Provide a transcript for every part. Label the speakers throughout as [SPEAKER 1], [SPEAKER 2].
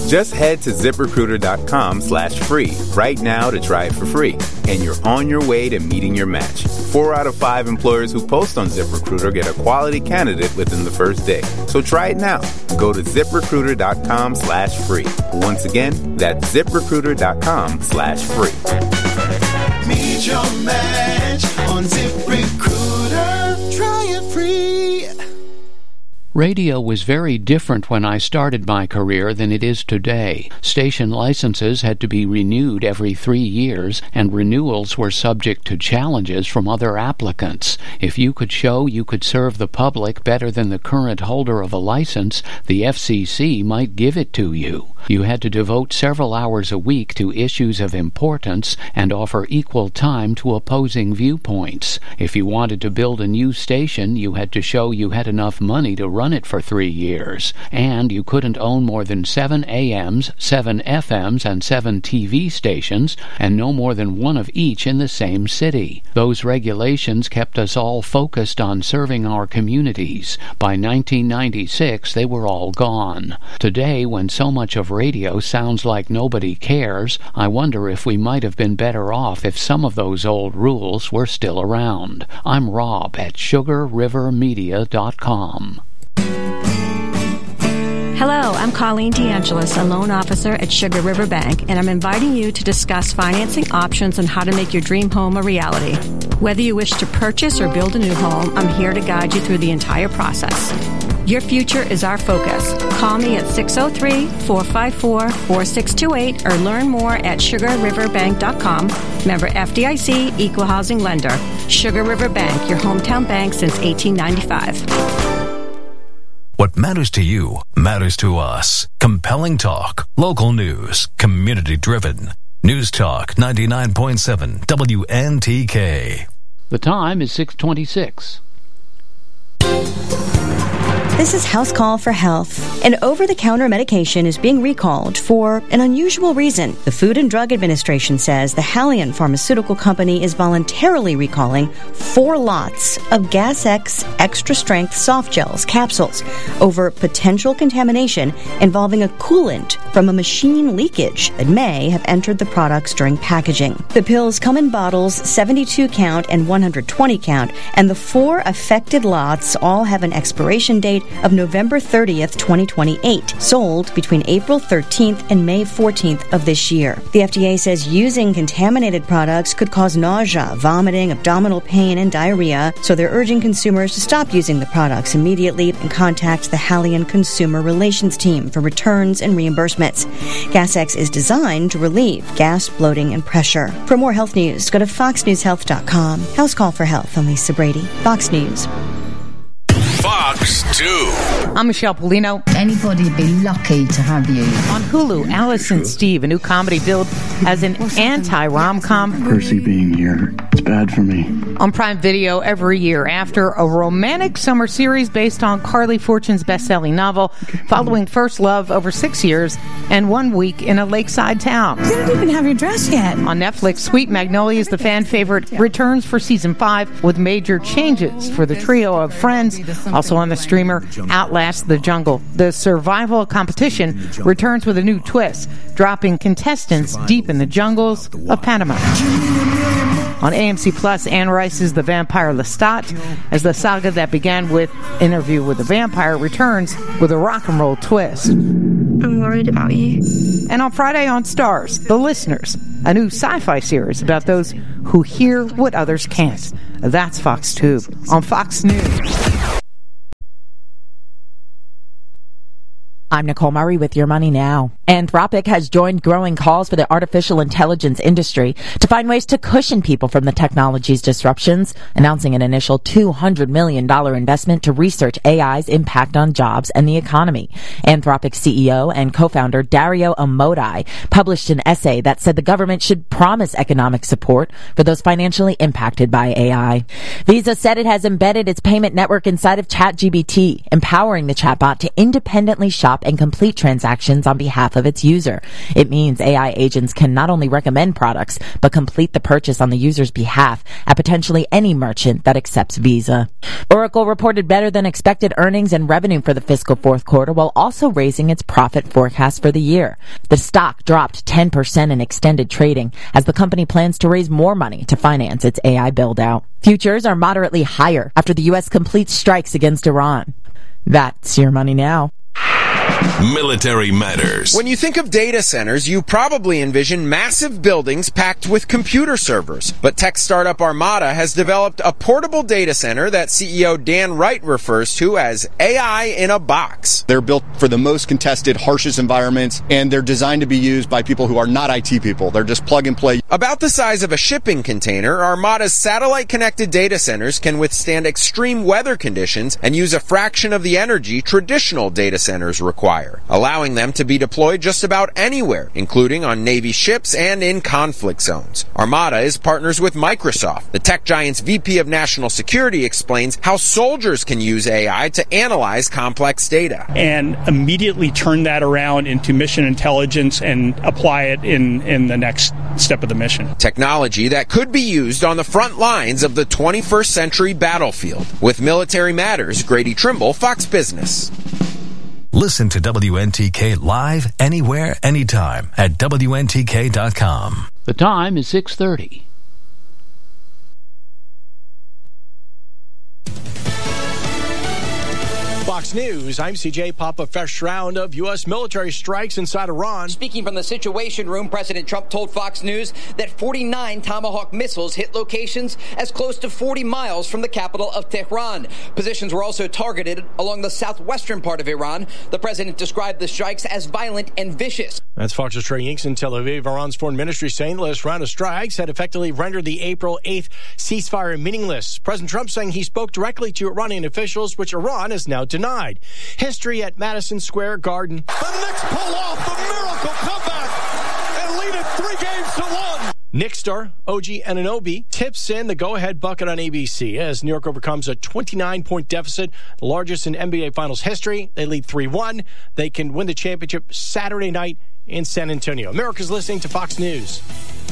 [SPEAKER 1] Just head to ZipRecruiter.com/free right now to try it for free, and you're on your way to meeting your match. 4 out of 5 employers who post on ZipRecruiter get a quality candidate within the first day. So try it now. Go to ZipRecruiter.com/free. Once again, that's ZipRecruiter.com/free.
[SPEAKER 2] Meet your match on ZipRecruiter. Try it free.
[SPEAKER 3] Radio was very different when I started my career than it is today. Station licenses had to be renewed every 3 years, and renewals were subject to challenges from other applicants. If you could show you could serve the public better than the current holder of a license, the FCC might give it to you. You had to devote several hours a week to issues of importance and offer equal time to opposing viewpoints. If you wanted to build a new station, you had to show you had enough money to run it for 3 years, and you couldn't own more than 7 AMs, 7 FMs, and 7 TV stations, and no more than one of each in the same city. Those regulations kept us all focused on serving our communities. By 1996, they were all gone. Today, when so much of radio sounds like nobody cares, I wonder if we might have been better off if some of those old rules were still around. I'm Rob at SugarRiverMedia.com.
[SPEAKER 4] Hello, I'm Colleen DeAngelis, a loan officer at Sugar River Bank, and I'm inviting you to discuss financing options and how to make your dream home a reality. Whether you wish to purchase or build a new home, I'm here to guide you through the entire process. Your future is our focus. Call me at 603-454-4628 or learn more at SugarRiverBank.com. Member FDIC, Equal Housing Lender. Sugar River Bank, your hometown bank since 1895.
[SPEAKER 5] What matters to you matters to us. Compelling talk, local news, community-driven. News Talk 99.7 WNTK.
[SPEAKER 3] The time is 6:26.
[SPEAKER 6] This is House Call for Health. An over-the-counter medication is being recalled for an unusual reason. The Food and Drug Administration says the Haleon Pharmaceutical Company is voluntarily recalling 4 lots of Gas X Extra Strength Soft Gels capsules over potential contamination involving a coolant from a machine leakage that may have entered the products during packaging. The pills come in bottles 72 count and 120 count, and the 4 affected lots all have an expiration date of November 30th, 2028, sold between April 13th and May 14th of this year. The FDA says using contaminated products could cause nausea, vomiting, abdominal pain, and diarrhea, so they're urging consumers to stop using the products immediately and contact the Haleon Consumer Relations Team for returns and reimbursements. Gas X is designed to relieve gas, bloating, and pressure. For more health news, go to foxnewshealth.com. House Call for Health. I'm Lisa Brady. Fox News.
[SPEAKER 7] Fox 2.
[SPEAKER 8] I'm Michelle Polino.
[SPEAKER 9] Anybody would be lucky to have you.
[SPEAKER 8] On Hulu, Alice and Steve, a new comedy billed as an anti-rom-com.
[SPEAKER 10] Percy being here, it's bad for me.
[SPEAKER 8] On Prime Video every year after a romantic summer series based on Carly Fortune's best-selling novel, following first love over 6 years and 1 week in a lakeside town.
[SPEAKER 9] You don't even have your dress yet.
[SPEAKER 8] On Netflix, Sweet Magnolias, the fan favorite, returns for season 5 with major changes for the trio of friends. Also on the streamer, Outlast the Jungle. The survival competition returns with a new twist, dropping contestants deep in the jungles of Panama. On AMC Plus, Anne Rice's The Vampire Lestat, as the saga that began with Interview with the Vampire returns with a rock and roll twist.
[SPEAKER 11] I'm worried about you.
[SPEAKER 8] And on Friday on Stars, The Listeners, a new sci-fi series about those who hear what others can't. That's Fox Tube. On Fox News.
[SPEAKER 12] I'm Nicole Murray with Your Money Now. Anthropic has joined growing calls for the artificial intelligence industry to find ways to cushion people from the technology's disruptions, announcing an initial $200 million investment to research AI's impact on jobs and the economy. Anthropic CEO and co-founder Dario Amodei published an essay that said the government should promise economic support for those financially impacted by AI. Visa said it has embedded its payment network inside of ChatGPT, empowering the chatbot to independently shop stop and complete transactions on behalf of its user. It means AI agents can not only recommend products, but complete the purchase on the user's behalf at potentially any merchant that accepts Visa. Oracle reported better than expected earnings and revenue for the fiscal fourth quarter while also raising its profit forecast for the year. The stock dropped 10% in extended trading as the company plans to raise more money to finance its AI build-out. Futures are moderately higher after the U.S. completes strikes against Iran. That's your money now.
[SPEAKER 7] Military Matters.
[SPEAKER 13] When you think of data centers, you probably envision massive buildings packed with computer servers. But tech startup Armada has developed a portable data center that CEO Dan Wright refers to as AI in a box.
[SPEAKER 14] They're built for the most contested, harshest environments, and they're designed to be used by people who are not IT people. They're just plug and play.
[SPEAKER 13] About the size of a shipping container, Armada's satellite-connected data centers can withstand extreme weather conditions and use a fraction of the energy traditional data centers require, allowing them to be deployed just about anywhere, including on Navy ships and in conflict zones. Armada is partners with Microsoft. The tech giant's VP of National Security explains how soldiers can use AI to analyze complex data.
[SPEAKER 15] And immediately turn that around into mission intelligence and apply it in the next step of the mission.
[SPEAKER 13] Technology that could be used on the front lines of the 21st century battlefield. With Military Matters, Grady Trimble, Fox Business.
[SPEAKER 5] Listen to WNTK live anywhere, anytime at WNTK.com.
[SPEAKER 3] The time is 6:30.
[SPEAKER 16] Fox News, I'm CJ Papa. Fresh round of U.S. military strikes inside Iran.
[SPEAKER 17] Speaking from the Situation Room, President Trump told Fox News that 49 Tomahawk missiles hit locations as close to 40 miles from the capital of Tehran. Positions were also targeted along the southwestern part of Iran. The president described the strikes as violent and vicious.
[SPEAKER 16] That's Fox's Trey Inks in Tel Aviv. Iran's foreign ministry saying the latest round of strikes had effectively rendered the April 8th ceasefire meaningless. President Trump saying he spoke directly to Iranian officials, which Iran has now denied. History at Madison Square Garden.
[SPEAKER 18] The Knicks pull off the miracle comeback and lead it 3-1.
[SPEAKER 16] Knicks star OG Anunoby tips in the go-ahead bucket on ABC as New York overcomes a 29-point deficit, the largest in NBA Finals history. They lead 3-1. They can win the championship Saturday night in San Antonio. America's listening to Fox News.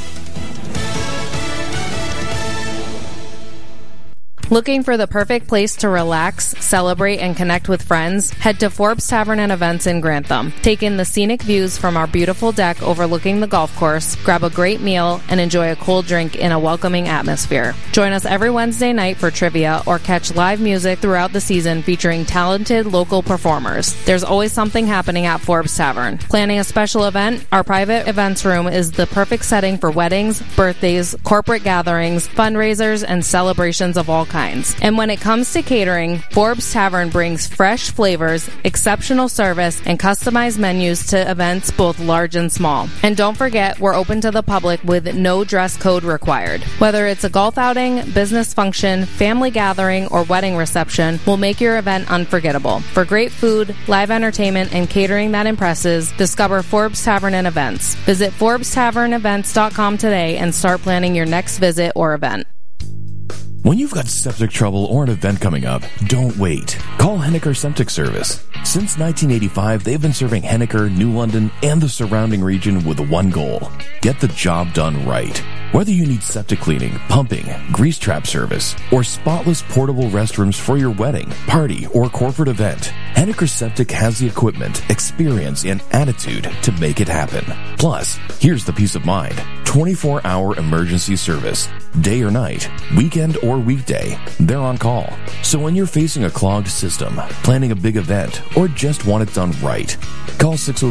[SPEAKER 19] Looking for the perfect place to relax, celebrate, and connect with friends? Head to Forbes Tavern and Events in Grantham. Take in the scenic views from our beautiful deck overlooking the golf course, grab a great meal, and enjoy a cold drink in a welcoming atmosphere. Join us every Wednesday night for trivia or catch live music throughout the season featuring talented local performers. There's always something happening at Forbes Tavern. Planning a special event? Our private events room is the perfect setting for weddings, birthdays, corporate gatherings, fundraisers, and celebrations of all kinds. And when it comes to catering, Forbes Tavern brings fresh flavors, exceptional service, and customized menus to events both large and small. And don't forget, we're open to the public with no dress code required. Whether it's a golf outing, business function, family gathering, or wedding reception, we'll make your event unforgettable. For great food, live entertainment, and catering that impresses, discover Forbes Tavern and Events. Visit ForbesTavernEvents.com today and start planning your next visit or event.
[SPEAKER 20] When you've got septic trouble or an event coming up, don't wait. Call Henniker Septic Service. Since 1985, they've been serving Henniker, New London, and the surrounding region with one goal: get the job done right. Whether you need septic cleaning, pumping, grease trap service, or spotless portable restrooms for your wedding, party, or corporate event, Henniker Septic has the equipment, experience, and attitude to make it happen. Plus, here's the peace of mind: 24-hour emergency service. Day or night, weekend or weekday, they're on call. So when you're facing a clogged system, planning a big event, or just want it done right, call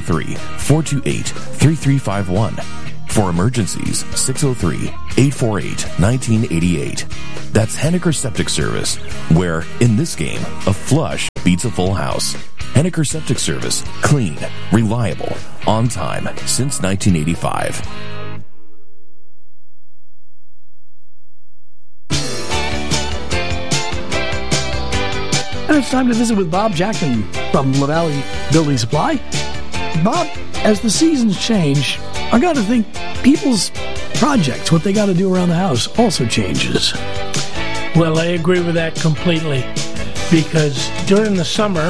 [SPEAKER 20] 603-428-3351. For emergencies, 603-848-1988. That's Henniker Septic Service, where, in this game, a flush beats a full house. Henniker Septic Service. Clean, reliable, on time, since 1985.
[SPEAKER 21] And it's time to visit with Bob Jackson from LaValle Building Supply. Bob, as the seasons change, I got to think people's projects, what they got to do around the house, also changes.
[SPEAKER 22] Well, I agree with that completely, because during the summer,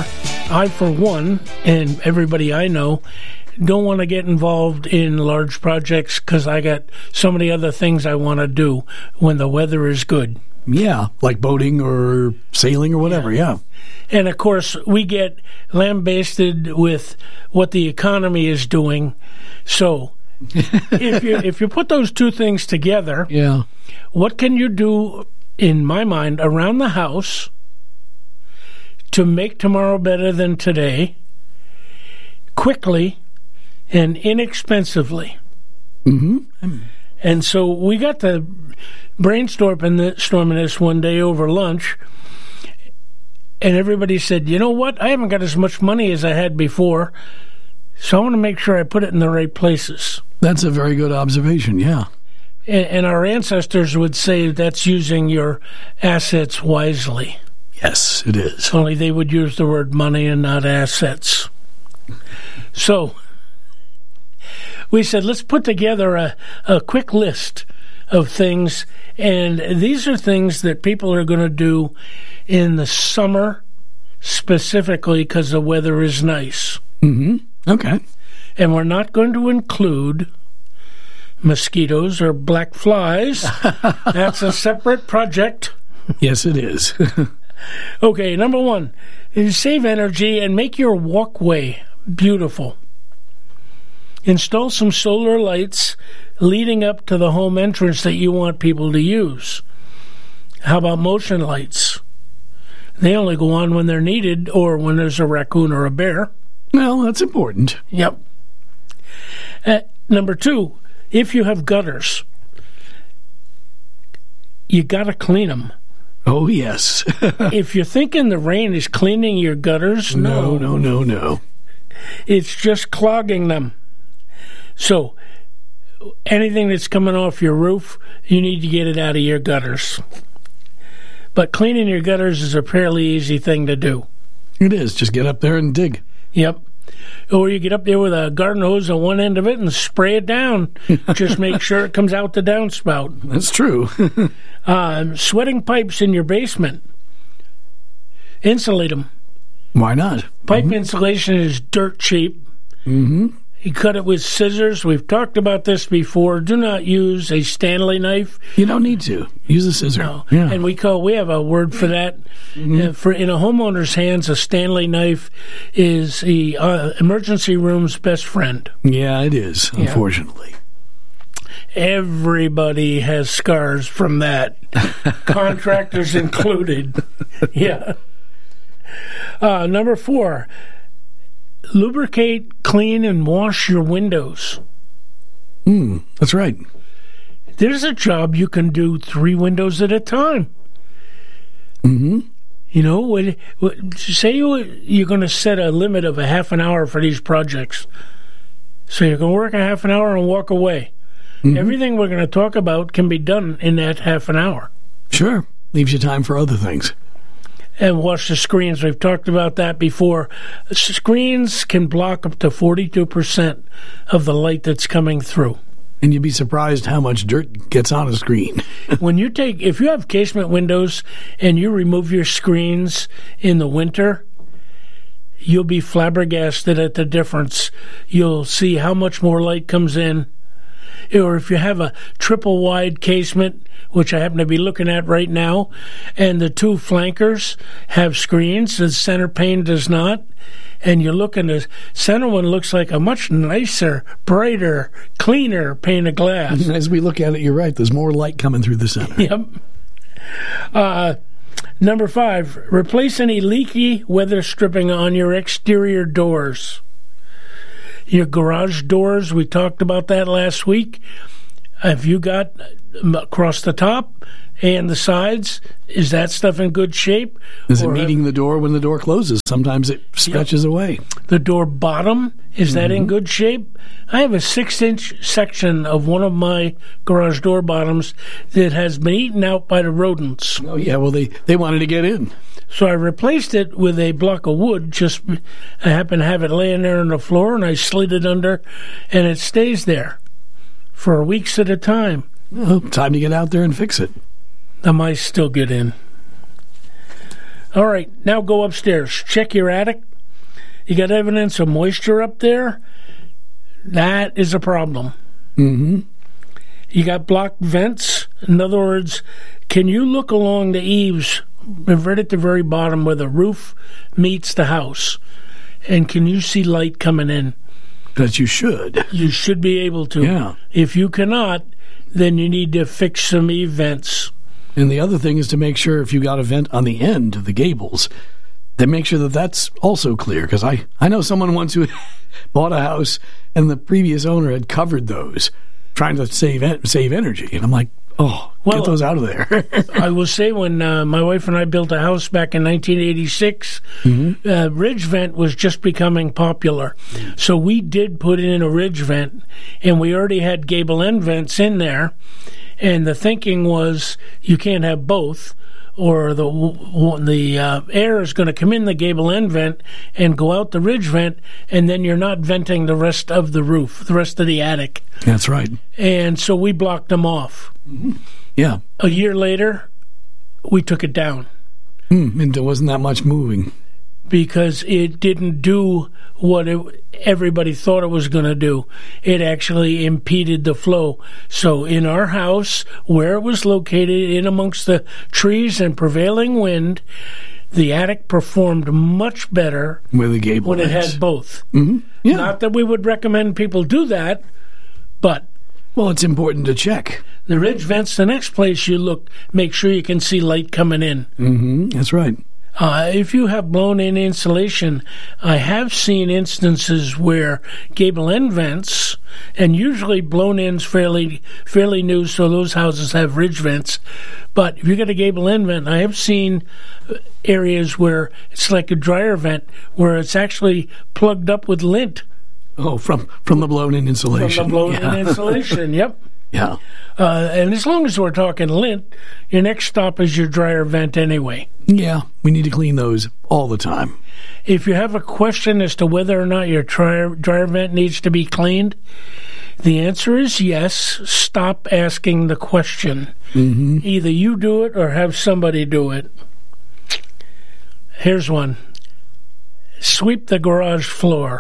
[SPEAKER 1] I, for one, and everybody I know, don't want to get involved in large projects because I got so many other things I want to do when the weather is good.
[SPEAKER 21] Yeah, like boating or sailing or whatever, yeah.
[SPEAKER 1] And, of course, we get lambasted with what the economy is doing. So if you put those two things together,
[SPEAKER 21] yeah,
[SPEAKER 1] what can you do, in my mind, around the house to make tomorrow better than today, quickly and inexpensively?
[SPEAKER 21] Mm-hmm.
[SPEAKER 1] And so we got to brainstorming this one day over lunch, and everybody said, you know what, I haven't got as much money as I had before, so I want to make sure I put it in the right places.
[SPEAKER 21] That's a very good observation, yeah.
[SPEAKER 1] And our ancestors would say that's using your assets wisely.
[SPEAKER 21] Yes, it is.
[SPEAKER 1] Only they would use the word money and not assets. So we said, let's put together a quick list of things, and these are things that people are going to do in the summer specifically because the weather is nice.
[SPEAKER 21] Mm-hmm. Okay.
[SPEAKER 1] And we're not going to include mosquitoes or black flies. That's a separate project.
[SPEAKER 21] Yes, it is.
[SPEAKER 1] Okay, number one is save energy and make your walkway beautiful. Install some solar lights leading up to the home entrance that you want people to use. How about motion lights? They only go on when they're needed or when there's a raccoon or a bear.
[SPEAKER 21] Well, that's important.
[SPEAKER 1] Yep. Number two, if you have gutters, you got to clean them.
[SPEAKER 21] Oh, yes.
[SPEAKER 1] If you're thinking the rain is cleaning your gutters,
[SPEAKER 21] no.
[SPEAKER 1] It's just clogging them. So anything that's coming off your roof, you need to get it out of your gutters. But cleaning your gutters is a fairly easy thing to do.
[SPEAKER 21] It is. Just get up there and dig.
[SPEAKER 1] Yep. Or you get up there with a garden hose on one end of it and spray it down. Just make sure it comes out the downspout.
[SPEAKER 21] That's true.
[SPEAKER 1] Sweating pipes in your basement. Insulate them.
[SPEAKER 21] Why not?
[SPEAKER 1] Pipe insulation is dirt cheap.
[SPEAKER 21] Mm-hmm.
[SPEAKER 1] You cut it with scissors. We've talked about this before. Do not use a Stanley knife.
[SPEAKER 21] You don't need to. Use a scissor.
[SPEAKER 1] No.
[SPEAKER 21] Yeah.
[SPEAKER 1] And we have a word for that.
[SPEAKER 21] Mm-hmm.
[SPEAKER 1] In a homeowner's hands, a Stanley knife is the emergency room's best friend.
[SPEAKER 21] Yeah, it is, unfortunately.
[SPEAKER 1] Everybody has scars from that. Contractors included. Yeah. Number 4. Lubricate, clean, and wash your windows.
[SPEAKER 21] That's right.
[SPEAKER 1] There's a job you can do 3 windows at a time.
[SPEAKER 21] Mm-hmm.
[SPEAKER 1] You know, say you're going to set a limit of a half an hour for these projects. So you're going to work a half an hour and walk away. Mm-hmm. Everything we're going to talk about can be done in that half an hour.
[SPEAKER 21] Sure. Leaves you time for other things.
[SPEAKER 1] And wash the screens. We've talked about that before. Screens can block up to 42% of the light that's coming through.
[SPEAKER 21] And you'd be surprised how much dirt gets on a screen.
[SPEAKER 1] If you have casement windows and you remove your screens in the winter, you'll be flabbergasted at the difference. You'll see how much more light comes in. Or if you have a triple wide casement, which I happen to be looking at right now, and the 2 flankers have screens, the center pane does not, and you look and the center one looks like a much nicer, brighter, cleaner pane of glass.
[SPEAKER 21] As we look at it, you're right. There's more light coming through the center.
[SPEAKER 1] Yep. Number 5, replace any leaky weather stripping on your exterior doors. Your garage doors, we talked about that last week. Have you got across the top and the sides, is that stuff in good shape?
[SPEAKER 21] Is it meeting the door when the door closes? Sometimes it stretches away.
[SPEAKER 1] The door bottom, is that in good shape? I have a 6-inch section of one of my garage door bottoms that has been eaten out by the rodents.
[SPEAKER 21] Oh, yeah, well, they wanted to get in.
[SPEAKER 1] So I replaced it with a block of wood. I happen to have it laying there on the floor, and I slid it under, and it stays there for weeks at a time.
[SPEAKER 21] Well, time to get out there and fix it.
[SPEAKER 1] The mice still get in. All right, now go upstairs. Check your attic. you got evidence of moisture up there, that is a problem.
[SPEAKER 21] Mm-hmm.
[SPEAKER 1] You got blocked vents. In other words, can you look along the eaves, right at the very bottom where the roof meets the house, and can you see light coming in?
[SPEAKER 21] That you should.
[SPEAKER 1] You should be able to.
[SPEAKER 21] Yeah.
[SPEAKER 1] If you cannot, then you need to fix some eave vents.
[SPEAKER 21] And the other thing is to make sure if you got a vent on the end of the gables, then make sure that that's also clear. Because I know someone once who bought a house and the previous owner had covered those, trying to save energy. And I'm like, get those out of there.
[SPEAKER 1] I will say when my wife and I built a house back in 1986, ridge vent was just becoming popular. So we did put in a ridge vent, and we already had gable end vents in there. And the thinking was you can't have both, or the air is going to come in the gable end vent and go out the ridge vent, and then you're not venting the rest of the roof, the rest of the attic.
[SPEAKER 21] That's right.
[SPEAKER 1] And so we blocked them off.
[SPEAKER 21] Yeah.
[SPEAKER 1] A year later, we took it down.
[SPEAKER 21] And there wasn't that much moving.
[SPEAKER 1] Because it didn't do what everybody thought it was going to do. It actually impeded the flow. So in our house, where it was located, in amongst the trees and prevailing wind, the attic performed much better
[SPEAKER 21] with the gable
[SPEAKER 1] when it had both.
[SPEAKER 21] Mm-hmm. Yeah.
[SPEAKER 1] Not that we would recommend people do that, but...
[SPEAKER 21] Well, it's important to check.
[SPEAKER 1] The ridge vents, the next place you look, make sure you can see light coming in.
[SPEAKER 21] Mm-hmm. That's right.
[SPEAKER 1] If you have blown-in insulation, I have seen instances where gable end vents, and usually blown-in's fairly new, so those houses have ridge vents. But if you get a gable end vent, I have seen areas where it's like a dryer vent, where it's actually plugged up with lint.
[SPEAKER 21] Oh, from the blown-in insulation.
[SPEAKER 1] From the blown-in insulation, yep.
[SPEAKER 21] Yeah.
[SPEAKER 1] And as long as we're talking lint, your next stop is your dryer vent anyway.
[SPEAKER 21] Yeah, we need to clean those all the time.
[SPEAKER 1] If you have a question as to whether or not your dryer vent needs to be cleaned, the answer is yes. Stop asking the question.
[SPEAKER 21] Mm-hmm.
[SPEAKER 1] Either you do it or have somebody do it. Here's one. Sweep the garage floor.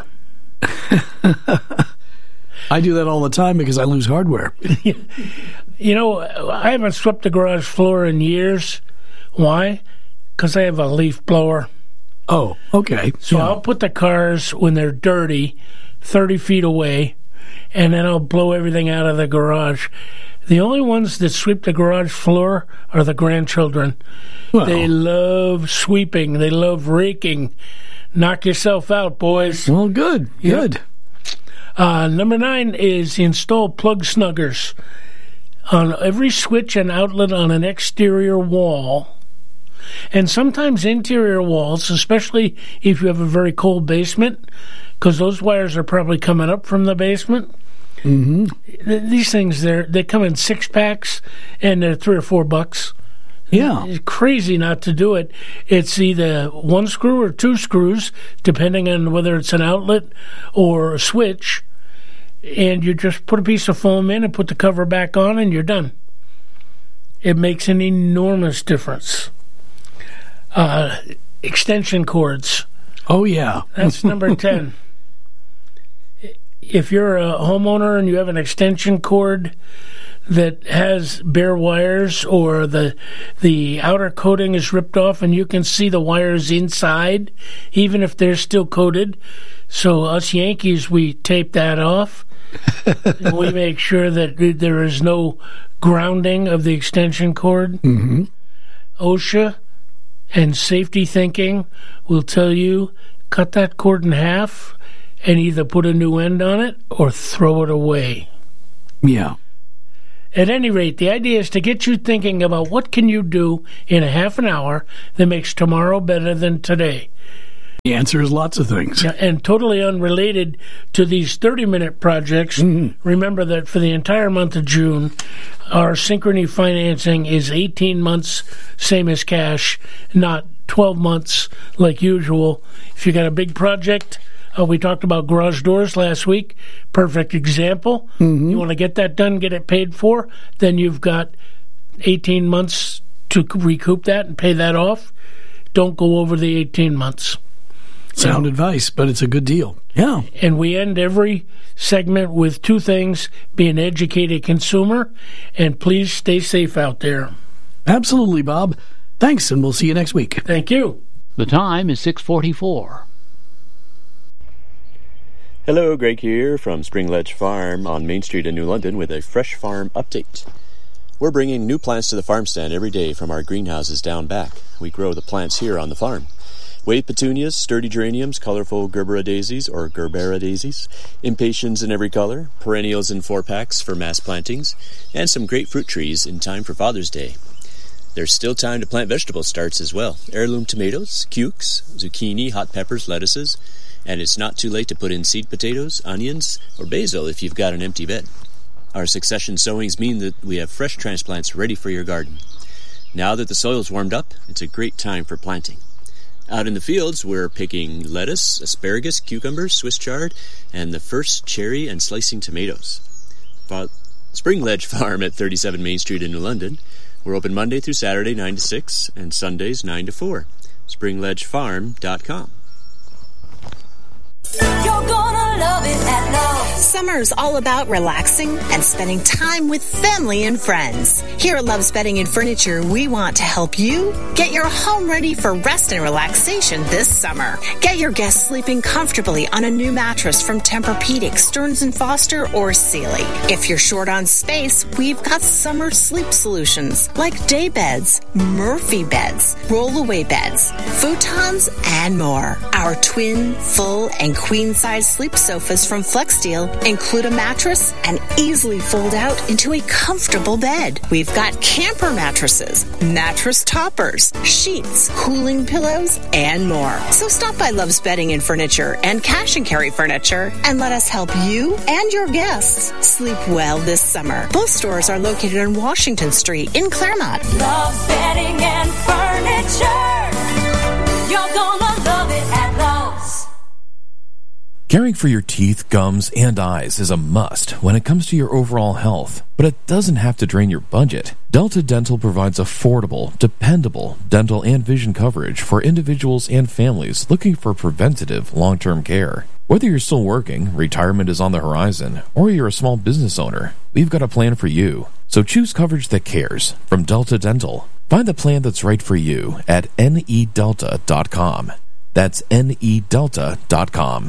[SPEAKER 21] I do that all the time because I lose hardware.
[SPEAKER 1] You know, I haven't swept the garage floor in years. Why? Because I have a leaf blower.
[SPEAKER 21] Oh, okay.
[SPEAKER 1] So I'll put the cars, when they're dirty, 30 feet away, and then I'll blow everything out of the garage. The only ones that sweep the garage floor are the grandchildren. Well, they love sweeping. They love raking. Knock yourself out, boys.
[SPEAKER 21] Well, good. Good.
[SPEAKER 1] Number 9 is install plug snuggers on every switch and outlet on an exterior wall. And sometimes interior walls, especially if you have a very cold basement, because those wires are probably coming up from the basement.
[SPEAKER 21] Mm-hmm.
[SPEAKER 1] These things, they come in 6-packs, and they're $3 or $4.
[SPEAKER 21] Yeah.
[SPEAKER 1] It's crazy not to do it. It's either 1 screw or 2 screws, depending on whether it's an outlet or a switch, and you just put a piece of foam in and put the cover back on, and you're done. It makes an enormous difference. Extension cords.
[SPEAKER 21] Oh, yeah.
[SPEAKER 1] That's number 10. If you're a homeowner and you have an extension cord that has bare wires, or the outer coating is ripped off and you can see the wires inside, even if they're still coated. So us Yankees, we tape that off. And we make sure that there is no grounding of the extension cord.
[SPEAKER 21] Mm-hmm.
[SPEAKER 1] OSHA and safety thinking will tell you, cut that cord in half and either put a new end on it or throw it away.
[SPEAKER 21] Yeah.
[SPEAKER 1] At any rate, the idea is to get you thinking about what can you do in a half an hour that makes tomorrow better than today.
[SPEAKER 21] The answer is lots of things.
[SPEAKER 1] Yeah, and totally unrelated to these 30-minute projects, remember that for the entire month of June, our Synchrony financing is 18 months, same as cash, not 12 months like usual. If you got a big project, we talked about garage doors last week, perfect example.
[SPEAKER 21] Mm-hmm.
[SPEAKER 1] You want to get that done, get it paid for, then you've got 18 months to recoup that and pay that off. Don't go over the 18 months.
[SPEAKER 21] Sound advice, but it's a good deal. Yeah.
[SPEAKER 1] And we end every segment with two things: be an educated consumer, and please stay safe out there.
[SPEAKER 21] Absolutely, Bob. Thanks, and we'll see you next week.
[SPEAKER 1] Thank you.
[SPEAKER 3] The time is 6:44.
[SPEAKER 2] Hello, Greg here from Spring Ledge Farm on Main Street in New London with a fresh farm update. We're bringing new plants to the farm stand every day from our greenhouses down back. We grow the plants here on the farm. Wave petunias, sturdy geraniums, colorful Gerbera daisies or Gerbera daisies, impatiens in every color, perennials in 4-packs for mass plantings, and some great fruit trees in time for Father's Day. There's still time to plant vegetable starts as well. Heirloom tomatoes, cukes, zucchini, hot peppers, lettuces, and it's not too late to put in seed potatoes, onions, or basil if you've got an empty bed. Our succession sowings mean that we have fresh transplants ready for your garden. Now that the soil's warmed up, it's a great time for planting. Out in the fields, we're picking lettuce, asparagus, cucumbers, Swiss chard, and the first cherry and slicing tomatoes. Spring Ledge Farm at 37 Main Street in New London. We're open Monday through Saturday 9 to 6 and Sundays 9 to 4. SpringLedgeFarm.com.
[SPEAKER 22] You're gonna love it at Love's. Summer's all about relaxing and spending time with family and friends. Here at Love's Bedding and Furniture, we want to help you get your home ready for rest and relaxation this summer. Get your guests sleeping comfortably on a new mattress from Tempur-Pedic, Stearns & Foster, or Sealy. If you're short on space, we've got summer sleep solutions like day beds, Murphy beds, roll-away beds, futons, and more. Our twin, full, and queen-size sleep sofas from FlexSteel include a mattress and easily fold out into a comfortable bed. We've got camper mattresses, mattress toppers, sheets, cooling pillows, and more. So stop by Love's Bedding and Furniture and Cash and Carry Furniture and let us help you and your guests sleep well this summer. Both stores are located on Washington Street in Claremont. Love's Bedding and Furniture. You're gonna love it at Love's.
[SPEAKER 20] Caring for your teeth, gums, and eyes is a must when it comes to your overall health, but it doesn't have to drain your budget. Delta Dental provides affordable, dependable dental and vision coverage for individuals and families looking for preventative long-term care. Whether you're still working, retirement is on the horizon, or you're a small business owner, we've got a plan for you. So choose coverage that cares from Delta Dental. Find the plan that's right for you at nedelta.com. That's nedelta.com.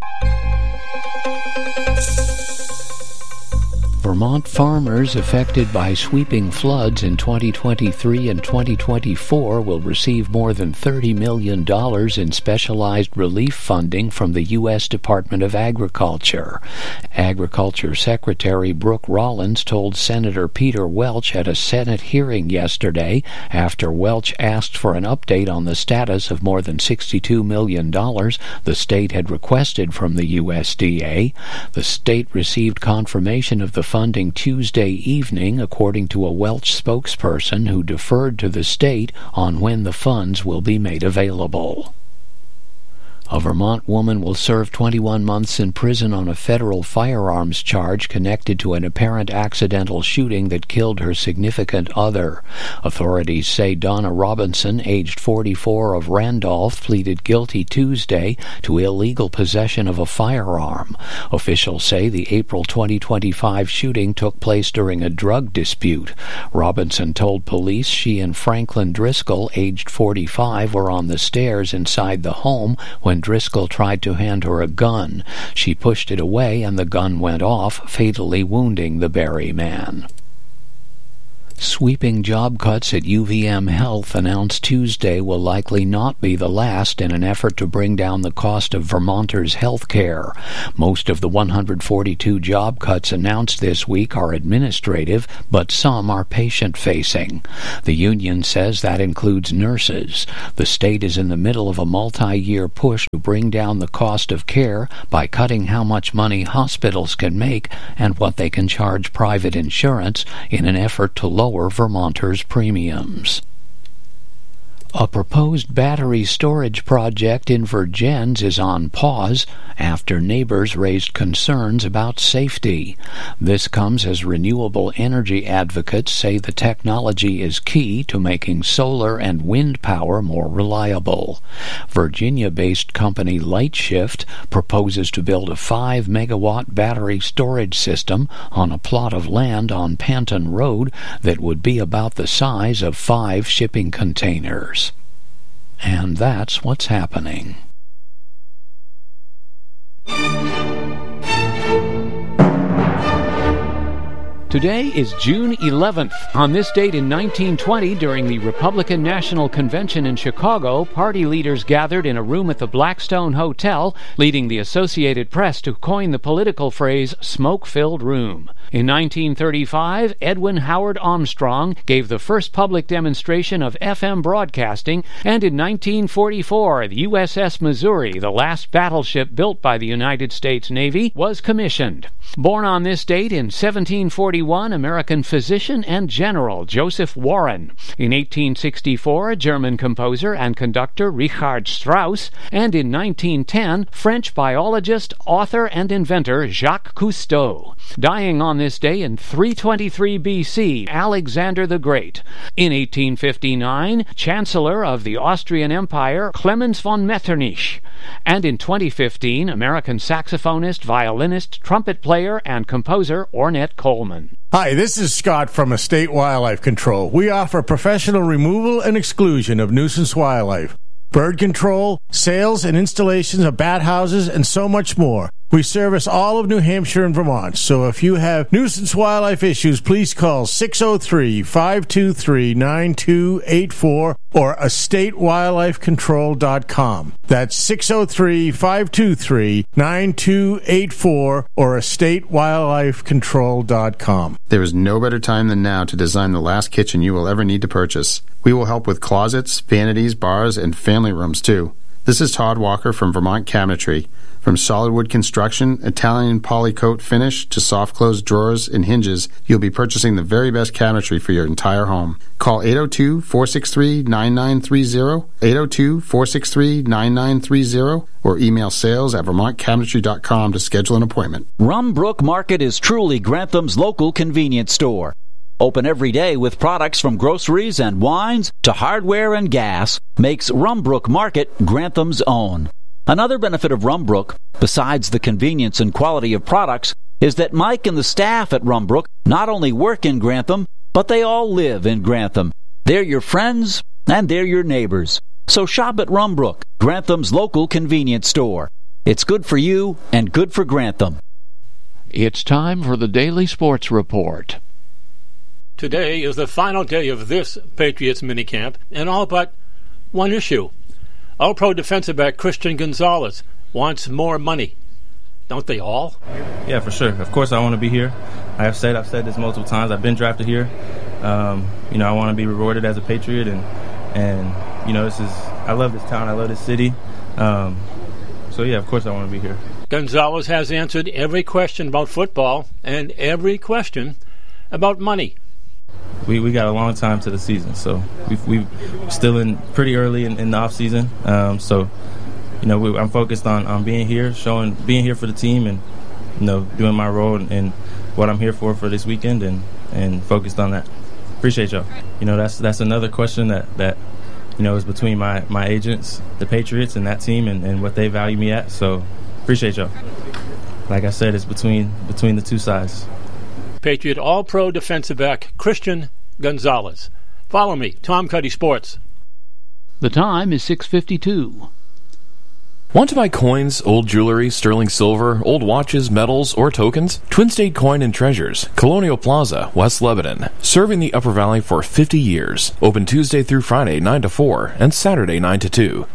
[SPEAKER 3] Vermont farmers affected by sweeping floods in 2023 and 2024 will receive more than $30 million in specialized relief funding from the U.S. Department of Agriculture. Agriculture Secretary Brooke Rollins told Senator Peter Welch at a Senate hearing yesterday after Welch asked for an update on the status of more than $62 million the state had requested from the USDA. The state received confirmation of the funding Tuesday evening, according to a Welch spokesperson who deferred to the state on when the funds will be made available. A Vermont woman will serve 21 months in prison on a federal firearms charge connected to an apparent accidental shooting that killed her significant other. Authorities say Donna Robinson, aged 44, of Randolph, pleaded guilty Tuesday to illegal possession of a firearm. Officials say the April 2025 shooting took place during a drug dispute. Robinson told police she and Franklin Driscoll, aged 45, were on the stairs inside the home when Driscoll tried to hand her a gun. She pushed it away and the gun went off, fatally wounding the Barry man. Sweeping job cuts at UVM Health announced Tuesday will likely not be the last in an effort to bring down the cost of Vermonters' health care. Most of the 142 job cuts announced this week are administrative, but some are patient-facing. The union says that includes nurses. The state is in the middle of a multi-year push to bring down the cost of care by cutting how much money hospitals can make and what they can charge private insurance in an effort to lower Vermonters' premiums. A proposed battery storage project in Vergennes is on pause after neighbors raised concerns about safety. This comes as renewable energy advocates say the technology is key to making solar and wind power more reliable. Virginia-based company Lightshift proposes to build a 5-megawatt battery storage system on a plot of land on Panton Road that would be about the size of 5 shipping containers. And that's what's happening. Today is June 11th. On this date in 1920, during the Republican National Convention in Chicago, party leaders gathered in a room at the Blackstone Hotel, leading the Associated Press to coin the political phrase smoke-filled room. In 1935, Edwin Howard Armstrong gave the first public demonstration of FM broadcasting, and in 1944, the USS Missouri, the last battleship built by the United States Navy, was commissioned. Born on this date in 1741, American physician and general Joseph Warren. In 1864, German composer and conductor Richard Strauss. And in 1910, French biologist, author, and inventor Jacques Cousteau. Dying on this day in 323 B.C., Alexander the Great. In 1859, Chancellor of the Austrian Empire, Clemens von Metternich. And in 2015, American saxophonist, violinist, trumpet player, and composer Ornette Coleman.
[SPEAKER 4] Hi, this is Scott from Estate Wildlife Control. We offer professional removal and exclusion of nuisance wildlife, bird control, sales and installations of bat houses, and so much more. We service all of New Hampshire and Vermont, so if you have nuisance wildlife issues, please call 603-523-9284 or estatewildlifecontrol.com. That's 603-523-9284 or estatewildlifecontrol.com.
[SPEAKER 6] There is no better time than now to design the last kitchen you will ever need to purchase. We will help with closets, vanities, bars, and family rooms, too. This is Todd Walker from Vermont Cabinetry. From solid wood construction, Italian polycoat finish, to soft close drawers and hinges, you'll be purchasing the very best cabinetry for your entire home. Call 802-463-9930, 802-463-9930, or email sales@vermontcabinetry.com to schedule an appointment.
[SPEAKER 23] Rumbrook Market is truly Grantham's local convenience store. Open every day with products from groceries and wines to hardware and gas, makes Rumbrook Market Grantham's own. Another benefit of Rumbrook, besides the convenience and quality of products, is that Mike and the staff at Rumbrook not only work in Grantham, but they all live in Grantham. They're your friends and they're your neighbors. So shop at Rumbrook, Grantham's local convenience store. It's good for you and good for Grantham.
[SPEAKER 3] It's time for the Daily Sports Report.
[SPEAKER 24] Today is the final day of this Patriots minicamp, and all but one issue. All-Pro defensive back Christian Gonzalez wants more money. Don't they all?
[SPEAKER 25] Yeah, for sure. Of course I want to be here. I've said this multiple times. I've been drafted here. I want to be rewarded as a Patriot, and I love this town. I love this city. Of course I want to be here.
[SPEAKER 24] Gonzalez has answered every question about football and every question about money.
[SPEAKER 25] We got a long time to the season, so we still in pretty early in the off season. I'm focused on being here for the team, and doing my role and what I'm here for this weekend, and focused on that. Appreciate y'all. That's another question that is between my agents, the Patriots, and that team, and what they value me at. So appreciate y'all. Like I said, it's between the two sides.
[SPEAKER 24] Patriot All-Pro defensive back Christian Gonzalez. Follow me, Tom Cuddy Sports.
[SPEAKER 3] The time is 6:52.
[SPEAKER 26] Want to buy coins, old jewelry, sterling silver, old watches, medals, or tokens? Twin State Coin and Treasures, Colonial Plaza, West Lebanon. Serving the Upper Valley for 50 years. Open Tuesday through Friday 9 to 4 and Saturday 9 to 2.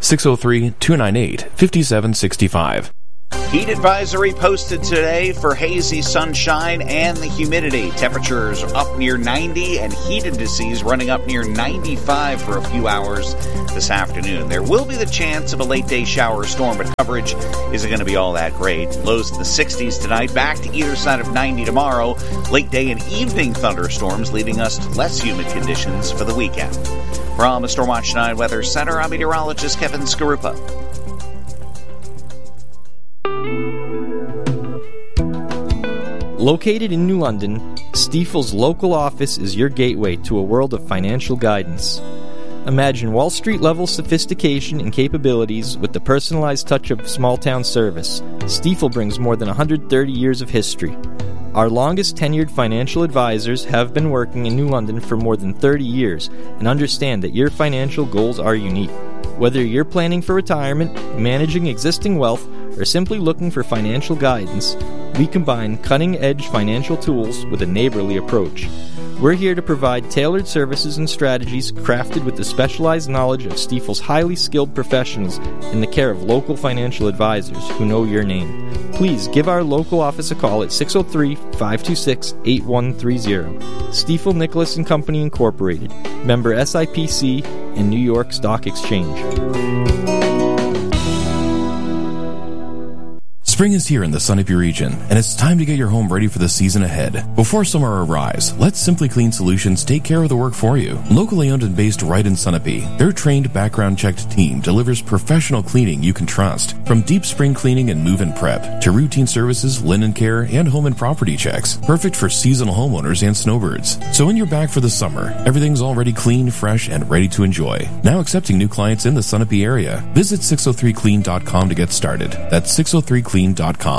[SPEAKER 26] 603-298-5765.
[SPEAKER 27] Heat advisory posted today for hazy sunshine and the humidity. Temperatures up near 90 and heat indices running up near 95 for a few hours this afternoon. There will be the chance of a late-day shower or storm, but coverage isn't going to be all that great. Lows in the 60s tonight, back to either side of 90 tomorrow. Late-day and evening thunderstorms leading us to less humid conditions for the weekend. From the Stormwatch 9 Weather Center, I'm meteorologist Kevin Skarupa.
[SPEAKER 7] Located in New London, Stifel's local office is your gateway to a world of financial guidance. Imagine Wall Street-level sophistication and capabilities with the personalized touch of small-town service. Stifel brings more than 130 years of history. Our longest-tenured financial advisors have been working in New London for more than 30 years and understand that your financial goals are unique. Whether you're planning for retirement, managing existing wealth, or simply looking for financial guidance, we combine cutting-edge financial tools with a neighborly approach. We're here to provide tailored services and strategies crafted with the specialized knowledge of Stifel's highly skilled professionals in the care of local financial advisors who know your name. Please give our local office a call at 603-526-8130. Stifel Nicholas & Company Incorporated, member SIPC and New York Stock Exchange.
[SPEAKER 20] Spring is here in the Sunapee region, and it's time to get your home ready for the season ahead. Before summer arrives, let Simply Clean Solutions take care of the work for you. Locally owned and based right in Sunapee, their trained, background-checked team delivers professional cleaning you can trust. From deep spring cleaning and move-in prep, to routine services, linen care, and home and property checks. Perfect for seasonal homeowners and snowbirds. So when you're back for the summer, everything's already clean, fresh, and ready to enjoy. Now accepting new clients in the Sunapee area. Visit 603clean.com to get started. That's 603clean.com.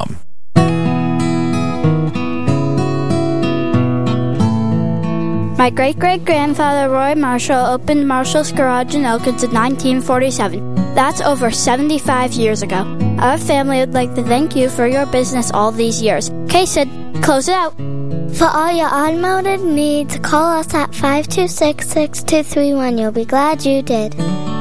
[SPEAKER 8] My great-great-grandfather Roy Marshall opened Marshall's Garage in Elkins in 1947. That's over 75 years ago. Our family would like to thank you for your business all these years. Okay, Sid, close it out.
[SPEAKER 9] For all your automotive needs, call us at 526-6231. You'll be glad you did.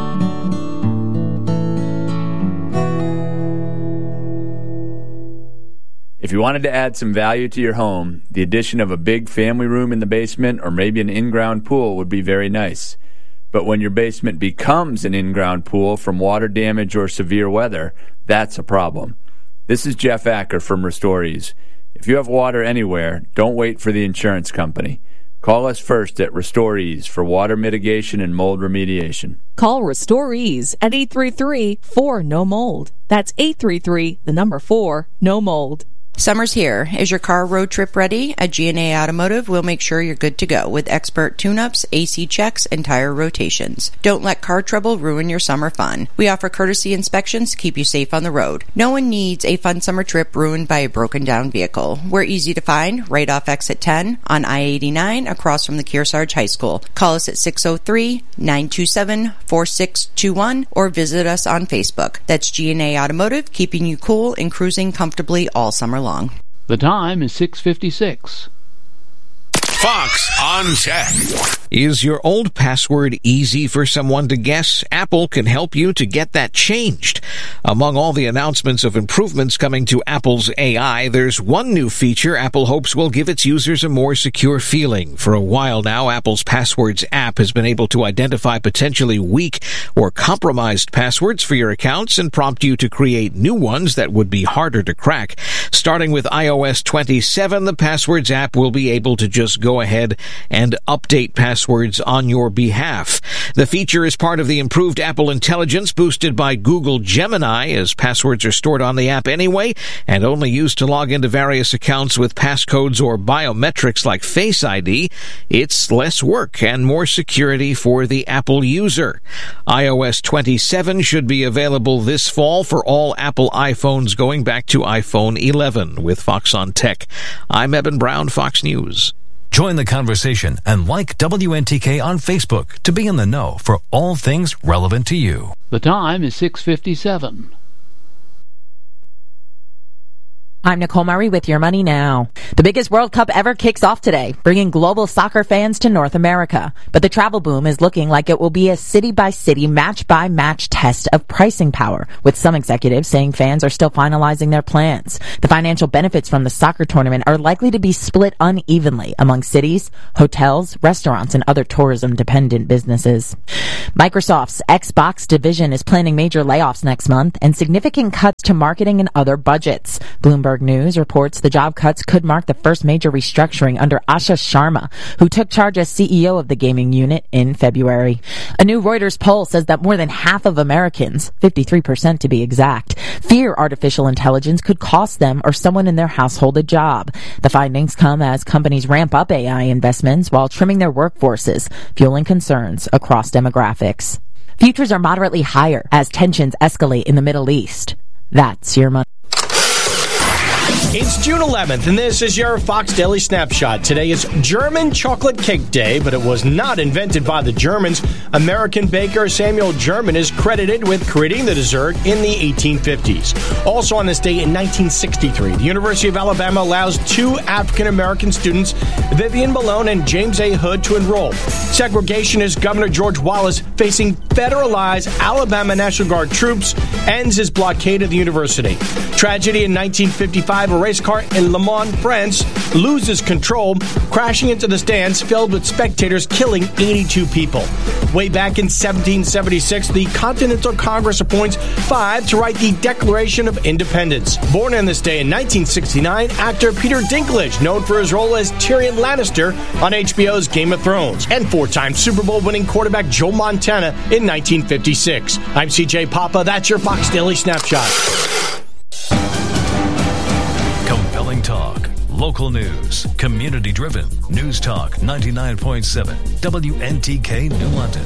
[SPEAKER 10] If you wanted to add some value to your home, the addition of a big family room in the basement or maybe an in-ground pool would be very nice. But when your basement becomes an in-ground pool from water damage or severe weather, that's a problem. This is Jeff Acker from Restorees. If you have water anywhere, don't wait for the insurance company. Call us first at Restorees for water mitigation and mold remediation.
[SPEAKER 11] Call Restorees at 833-4-NO-MOLD. That's 833-4-NO-MOLD.
[SPEAKER 12] Summer's here. Is your car road trip ready? At G&A Automotive, we'll make sure you're good to go with expert tune-ups, AC checks, and tire rotations. Don't let car trouble ruin your summer fun. We offer courtesy inspections to keep you safe on the road. No one needs a fun summer trip ruined by a broken-down vehicle. We're easy to find right off exit 10 on I-89 across from the Kearsarge High School. Call us at 603-927-4621 or visit us on Facebook. That's G&A Automotive, keeping you cool and cruising comfortably all summer long.
[SPEAKER 3] The time is 6:56.
[SPEAKER 14] Fox on Tech. Is your old password easy for someone to guess? Apple can help you to get that changed. Among all the announcements of improvements coming to Apple's AI, there's one new feature Apple hopes will give its users a more secure feeling. For a while now, Apple's Passwords app has been able to identify potentially weak or compromised passwords for your accounts and prompt you to create new ones that would be harder to crack. Starting with iOS 27, the Passwords app will be able to just go ahead and update passwords on your behalf. The feature is part of the improved Apple Intelligence boosted by Google Gemini, as passwords are stored on the app anyway and only used to log into various accounts with passcodes or biometrics like Face ID. It's less work and more security for the Apple user. iOS 27 should be available this fall for all Apple iPhones going back to iPhone 11. With Fox on Tech, I'm Eben Brown, Fox News.
[SPEAKER 5] Join the conversation and like WNTK on Facebook to be in the know for all things relevant to you.
[SPEAKER 3] The time is 6:57.
[SPEAKER 28] I'm Nicole Murray with Your Money Now. The biggest World Cup ever kicks off today, bringing global soccer fans to North America. But the travel boom is looking like it will be a city-by-city, match-by-match test of pricing power, with some executives saying fans are still finalizing their plans. The financial benefits from the soccer tournament are likely to be split unevenly among cities, hotels, restaurants, and other tourism-dependent businesses. Microsoft's Xbox division is planning major layoffs next month and significant cuts to marketing and other budgets. Bloomberg Bloomberg News reports the job cuts could mark the first major restructuring under Asha Sharma, who took charge as CEO of the gaming unit in February. A new Reuters poll says that more than half of Americans, 53% to be exact, fear artificial intelligence could cost them or someone in their household a job. The findings come as companies ramp up AI investments while trimming their workforces, fueling concerns across demographics. Futures are moderately higher as tensions escalate in the Middle East. That's your money.
[SPEAKER 1] It's June 11th, and this is your Fox Daily Snapshot. Today is German Chocolate Cake Day, but it was not invented by the Germans. American baker Samuel German is credited with creating the dessert in the 1850s. Also on this day in 1963, the University of Alabama allows two African-American students, Vivian Malone and James A. Hood, to enroll. Segregationist Governor George Wallace, facing federalized Alabama National Guard troops, ends his blockade of the university. Tragedy in 1955, a race car in Le Mans, France, loses control, crashing into the stands filled with spectators, killing 82 people. Way back in 1776, the Continental Congress appoints 5 to write the Declaration of Independence. Born on this day in 1969, actor Peter Dinklage, known for his role as Tyrion Lannister on HBO's Game of Thrones, and 4-time Super Bowl winning quarterback Joe Montana in 1956. I'm CJ Papa. That's your Fox Daily Snapshot.
[SPEAKER 5] Compelling talk, local news, community-driven. News Talk 99.7, WNTK New London.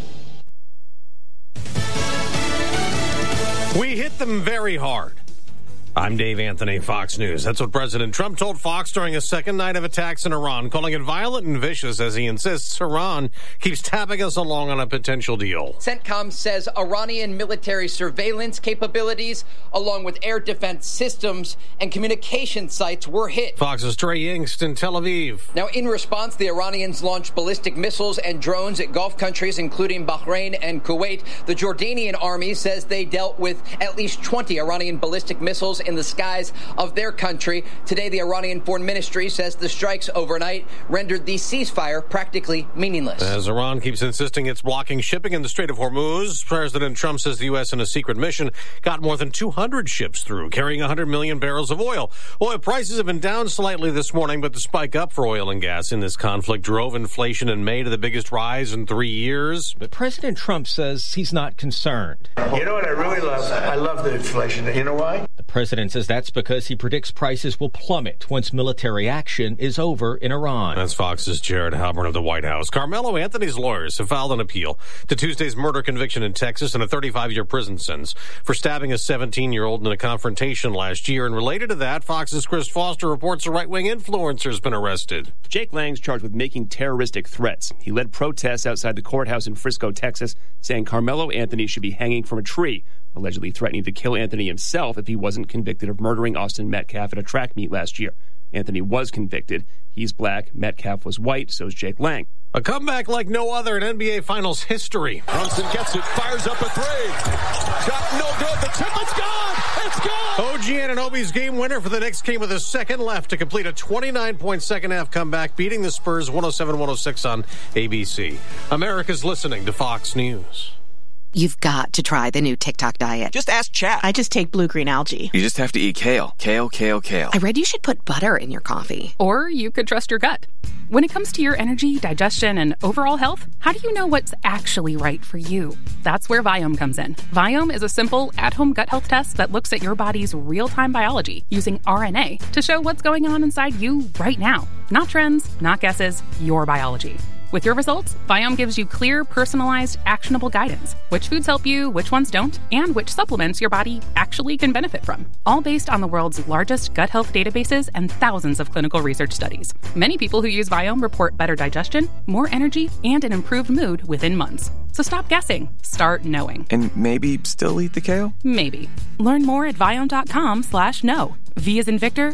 [SPEAKER 13] We hit them very hard. I'm Dave Anthony, Fox News. That's what President Trump told Fox during a second night of attacks in Iran, calling it violent and vicious as he insists Iran keeps tapping us along on a potential deal.
[SPEAKER 15] CENTCOM says Iranian military surveillance capabilities, along with air defense systems and communication sites, were hit.
[SPEAKER 13] Fox's Trey Yingst in Tel Aviv.
[SPEAKER 15] Now, in response, the Iranians launched ballistic missiles and drones at Gulf countries, including Bahrain and Kuwait. The Jordanian army says they dealt with at least 20 Iranian ballistic missiles in the skies of their country. Today, the Iranian Foreign Ministry says the strikes overnight rendered the ceasefire practically meaningless.
[SPEAKER 13] As Iran keeps insisting it's blocking shipping in the Strait of Hormuz, President Trump says the U.S. in a secret mission got more than 200 ships through, carrying 100 million barrels of oil. Oil prices have been down slightly this morning, but the spike up for oil and gas in this conflict drove inflation in May to the biggest rise in 3 years.
[SPEAKER 16] But President Trump says he's not concerned.
[SPEAKER 17] You know what I really love? I love the inflation. You know why?
[SPEAKER 16] The president says that's because he predicts prices will plummet once military action is over in Iran.
[SPEAKER 13] That's Fox's Jared Halpern of the White House. Carmelo Anthony's lawyers have filed an appeal to Tuesday's murder conviction in Texas and a 35-year prison sentence for stabbing a 17-year-old in a confrontation last year. And related to that, Fox's Chris Foster reports a right-wing influencer has been arrested.
[SPEAKER 18] Jake Lang's charged with making terroristic threats. He led protests outside the courthouse in Frisco, Texas, saying Carmelo Anthony should be hanging from a tree, allegedly threatening to kill Anthony himself if he wasn't convicted of murdering Austin Metcalf at a track meet last year. Anthony was convicted. He's black. Metcalf was white. So's Jake Lang.
[SPEAKER 13] A comeback like no other in NBA Finals history.
[SPEAKER 19] Brunson gets it, fires up a three. Shot no good. The tip, it's gone. It's gone.
[SPEAKER 13] OG Anunoby's game winner for the Knicks came with a second left to complete a 29-point second-half comeback, beating the Spurs 107-106 on ABC. America's listening to Fox News.
[SPEAKER 21] You've got to try the new TikTok diet.
[SPEAKER 29] Just ask chat.
[SPEAKER 21] I just take blue-green algae.
[SPEAKER 29] You just have to eat kale. Kale, kale, kale.
[SPEAKER 21] I read you should put butter in your coffee.
[SPEAKER 30] Or you could trust your gut. When it comes to your energy, digestion, and overall health, how do you know what's actually right for you? That's where Viome comes in. Viome is a simple, at-home gut health test that looks at your body's real-time biology using RNA to show what's going on inside you right now. Not trends, not guesses, your biology. With your results, Viome gives you clear, personalized, actionable guidance. Which foods help you, which ones don't, and which supplements your body actually can benefit from. All based on the world's largest gut health databases and thousands of clinical research studies. Many people who use Viome report better digestion, more energy, and an improved mood within months. So stop guessing. Start knowing.
[SPEAKER 29] And maybe still eat the kale?
[SPEAKER 30] Maybe. Learn more at Viome.com/know. V as in Victor,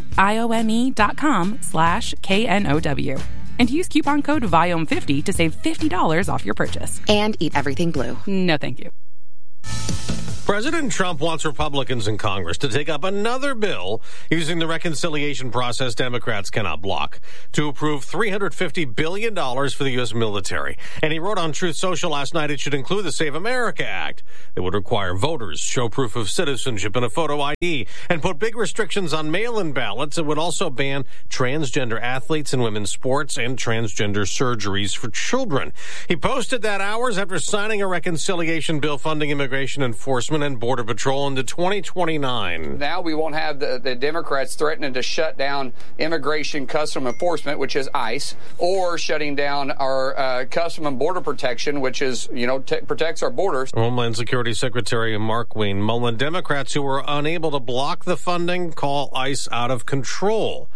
[SPEAKER 30] IOME.com/KNOW. And use coupon code VIOME50 to save $50 off your purchase.
[SPEAKER 21] And eat everything blue.
[SPEAKER 30] No, thank you.
[SPEAKER 13] President Trump wants Republicans in Congress to take up another bill using the reconciliation process Democrats cannot block to approve $350 billion for the U.S. military. And he wrote on Truth Social last night it should include the Save America Act. It would require voters show proof of citizenship and a photo ID and put big restrictions on mail-in ballots. It would also ban transgender athletes in women's sports and transgender surgeries for children. He posted that hours after signing a reconciliation bill funding immigration enforcement and Border Patrol into 2029.
[SPEAKER 2] Now we won't have the Democrats threatening to shut down Immigration Custom Enforcement, which is ICE, or shutting down our Custom and Border Protection, which is, protects our borders.
[SPEAKER 13] Homeland Security Secretary Mark Wayne Mullen. Democrats who were unable to block the funding call ICE out of control.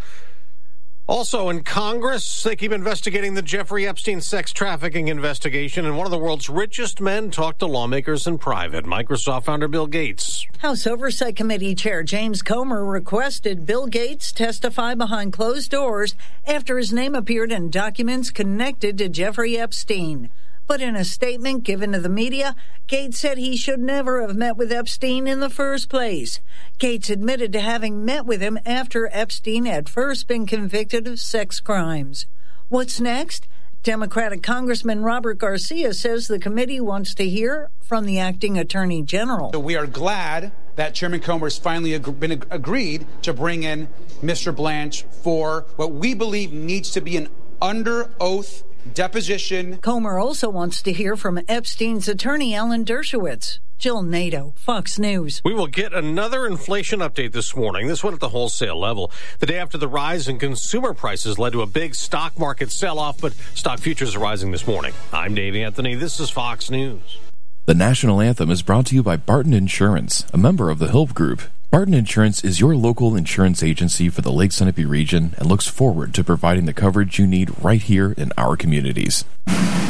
[SPEAKER 13] Also in Congress, they keep investigating the Jeffrey Epstein sex trafficking investigation, and one of the world's richest men talked to lawmakers in private. Microsoft founder Bill Gates.
[SPEAKER 4] House Oversight Committee Chair James Comer requested Bill Gates testify behind closed doors after his name appeared in documents connected to Jeffrey Epstein. But in a statement given to the media, Gates said he should never have met with Epstein in the first place. Gates admitted to having met with him after Epstein had first been convicted of sex crimes. What's next? Democratic Congressman Robert Garcia says the committee wants to hear from the acting attorney general.
[SPEAKER 6] So we are glad that Chairman Comer has finally agreed to bring in Mr. Blanche for what we believe needs to be an under oath deposition.
[SPEAKER 4] Comer also wants to hear from Epstein's attorney, Alan Dershowitz. Jill Nato, Fox News.
[SPEAKER 13] We will get another inflation update this morning, this one at the wholesale level. The day after the rise in consumer prices led to a big stock market sell-off, but stock futures are rising this morning. I'm Dave Anthony. This is Fox News.
[SPEAKER 20] The national anthem is brought to you by Barton Insurance, a member of the Hilp Group. Barton Insurance is your local insurance agency for the Lake Sunapee region and looks forward to providing the coverage you need right here in our communities.